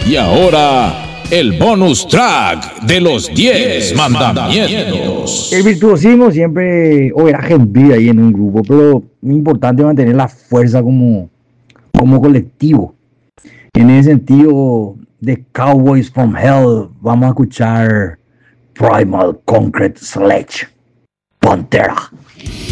Y ahora, el bonus track de los 10 mandamientos. El virtuosismo siempre era gentil ahí en un grupo, pero es importante mantener la fuerza como colectivo. En ese sentido, de Cowboys from Hell, vamos a escuchar Primal Concrete Sledge, Pantera.